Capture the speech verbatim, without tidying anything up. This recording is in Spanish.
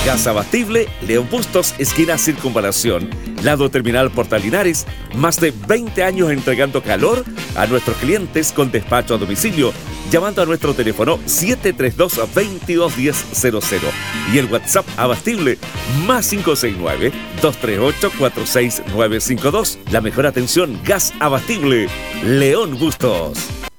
Gas Abastible, León Bustos, esquina Circunvalación, lado Terminal Portal Linares. Más de veinte años entregando calor a nuestros clientes con despacho a domicilio, llamando a nuestro teléfono siete tres dos, dos dos uno cero cero cero y el WhatsApp Abastible más cinco seis nueve, dos tres ocho, cuatro seis nueve cinco dos. La mejor atención, Gas Abastible, León Bustos.